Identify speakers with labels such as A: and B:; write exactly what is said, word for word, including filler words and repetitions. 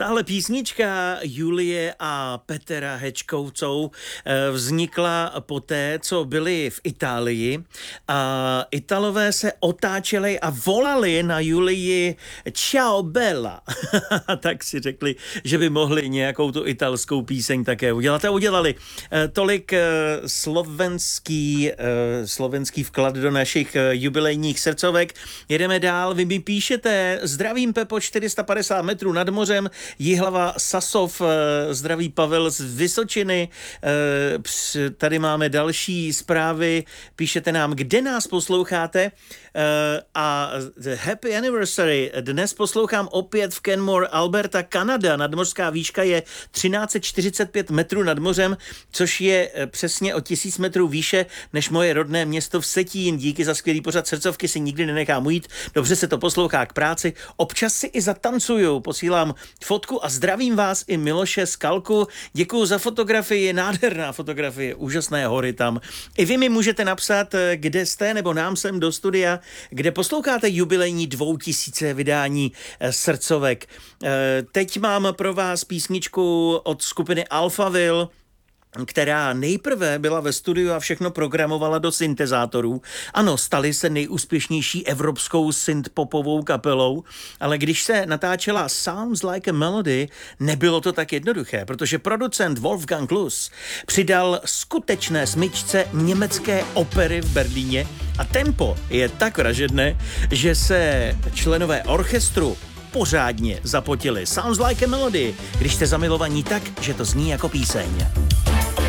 A: Tahle písnička Julie a Petra Hečkovcou vznikla poté, co byli v Itálii a Italové se otáčeli a volali na Julii Ciao Bella. Tak si řekli, že by mohli nějakou tu italskou píseň také udělat a udělali. Tolik slovenský, slovenský vklad do našich jubilejních srdcovek. Jedeme dál, vy mi píšete, zdravím Pepo, čtyři sta padesát metrů nad mořem, Jihlava Sasov, zdraví Pavel z Vysočiny, tady máme další zprávy, píšete nám, kde nás posloucháte a Happy Anniversary, dnes poslouchám opět v Kenmore, Alberta, Kanada, nadmořská výška je třináct set čtyřicet pět metrů nad mořem, což je přesně o tisíc metrů výše než moje rodné město Vsetín. Díky za skvělý pořad srdcovky, si nikdy nenechám ujít, dobře se to poslouchá k práci, občas si i zatancuju, posílám fotku a zdravím vás i Miloše z Kalku, děkuju za fotografii, nádherná fotografie, úžasné hory tam. I vy mi můžete napsat, kde jste, nebo nám sem do studia, kde posloucháte jubilejní dvoutisíce vydání srdcovek. Teď mám pro vás písničku od skupiny Alphaville, která nejprve byla ve studiu a všechno programovala do syntezátorů. Ano, stali se nejúspěšnější evropskou synthpopovou kapelou, ale když se natáčela Sounds Like a Melody, nebylo to tak jednoduché, protože producent Wolfgang Klus přidal skutečné smyčce německé opery v Berlíně a tempo je tak vražedné, že se členové orchestru pořádně zapotili. Sounds Like a Melody, když jste zamilovaní tak, že to zní jako píseň.